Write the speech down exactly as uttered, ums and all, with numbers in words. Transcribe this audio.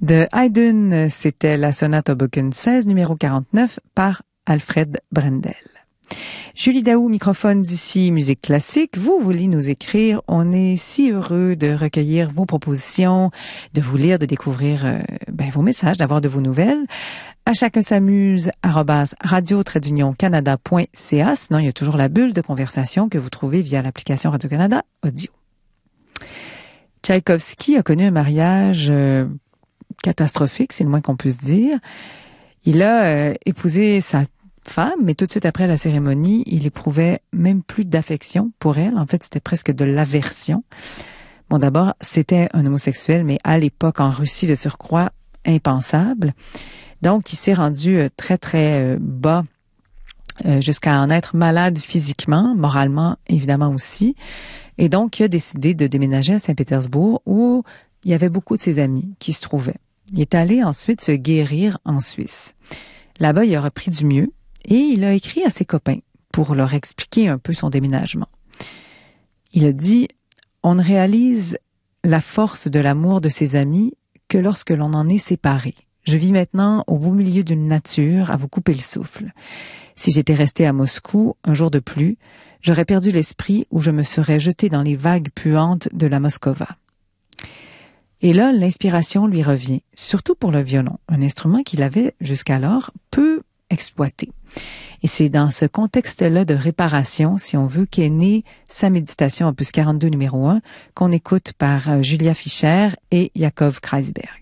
De Haydn, c'était la sonate Hoboken seize, numéro quarante-neuf, par Alfred Brendel. Julie Daou, microphone d'ici Musique Classique. Vous voulez nous écrire. On est si heureux de recueillir vos propositions, de vous lire, de découvrir euh, ben, vos messages, d'avoir de vos nouvelles. À chacun s'amuse, arrobas radio-canada.ca. Sinon, il y a toujours la bulle de conversation que vous trouvez via l'application Radio-Canada Audio. Tchaïkovski a connu un mariage euh, catastrophique, c'est le moins qu'on puisse dire. Il a euh, épousé sa femme, mais tout de suite après la cérémonie, il éprouvait même plus d'affection pour elle. En fait, c'était presque de l'aversion. Bon, d'abord, c'était un homosexuel, mais à l'époque, en Russie, de surcroît, impensable. Donc, il s'est rendu très, très bas, euh, jusqu'à en être malade physiquement, moralement, évidemment aussi. Et donc, il a décidé de déménager à Saint-Pétersbourg, où il y avait beaucoup de ses amis qui se trouvaient. Il est allé ensuite se guérir en Suisse. Là-bas, il a repris du mieux. Et il a écrit à ses copains pour leur expliquer un peu son déménagement. Il a dit « On ne réalise la force de l'amour de ses amis que lorsque l'on en est séparé. Je vis maintenant au beau milieu d'une nature à vous couper le souffle. Si j'étais resté à Moscou un jour de plus, j'aurais perdu l'esprit ou je me serais jeté dans les vagues puantes de la Moscova. » Et là, l'inspiration lui revient, surtout pour le violon, un instrument qu'il avait jusqu'alors peu exploité. Et c'est dans ce contexte-là de réparation, si on veut, qu'est née sa méditation opus quarante-deux numéro un, qu'on écoute par Julia Fischer et Yakov Kreisberg.